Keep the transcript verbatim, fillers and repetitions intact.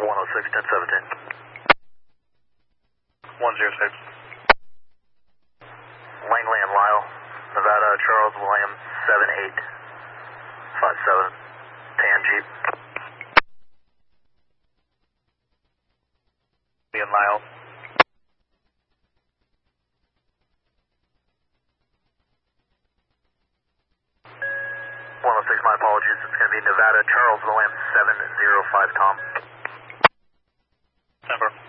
one oh six, ten seventeen. one oh six. Langley and Lyle, Nevada, Charles William, seven eight five seven, Tan Jeep. And Lyle. one oh six, my apologies. It's going to be Nevada, Charles William, seven zero five Tom. Number.